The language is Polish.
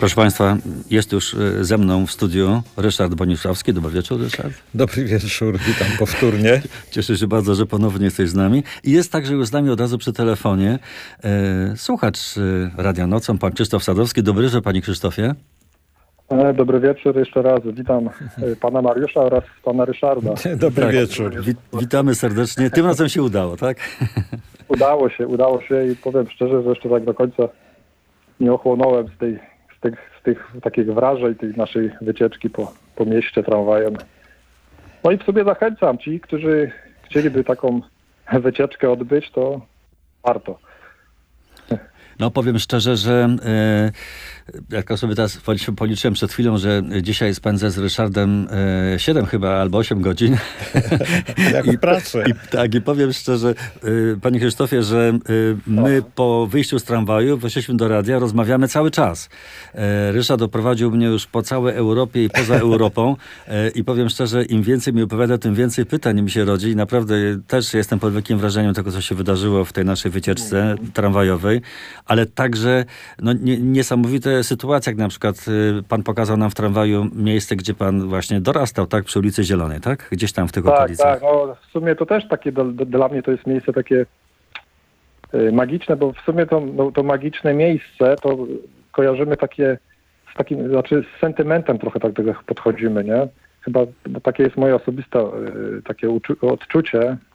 Proszę Państwa, jest już ze mną w studiu Ryszard Bonisławski. Dobry wieczór, Ryszard. Dobry wieczór, witam powtórnie. Cieszę się bardzo, że ponownie jesteś z nami. I jest także już z nami od razu przy telefonie słuchacz Radia Nocą, pan Krzysztof Sadowski. Dobry wieczór, panie Krzysztofie. Dobry wieczór jeszcze raz. Witam pana Mariusza oraz pana Ryszarda. Dobry wieczór. Witamy serdecznie. Tym razem się udało, tak? Udało się i powiem szczerze, że jeszcze tak do końca nie ochłonąłem z tych takich wrażeń, tej naszej wycieczki po mieście tramwajem. No i w sobie zachęcam ci, którzy chcieliby taką wycieczkę odbyć, to warto. No powiem szczerze, że jak sobie teraz policzyłem przed chwilą, że dzisiaj spędzę z Ryszardem 7 chyba albo 8 godzin. Jak w pracy. I powiem szczerze, panie Krzysztofie, że my po wyjściu z tramwaju weszliśmy do radia, rozmawiamy cały czas. Ryszard oprowadził mnie już po całej Europie i poza Europą i powiem szczerze, im więcej mi opowiada, tym więcej pytań mi się rodzi i naprawdę też jestem pod wielkim wrażeniem tego, co się wydarzyło w tej naszej wycieczce tramwajowej, ale także niesamowite sytuacje, jak na przykład pan pokazał nam w tramwaju miejsce, gdzie pan właśnie dorastał, tak? Przy ulicy Zielonej, tak? Gdzieś tam w tych okolicach. Tak. No, w sumie to też takie dla mnie to jest miejsce takie magiczne, bo w sumie to magiczne miejsce to kojarzymy z sentymentem trochę tak do tego podchodzimy, nie? Chyba takie jest moje osobiste takie odczucie,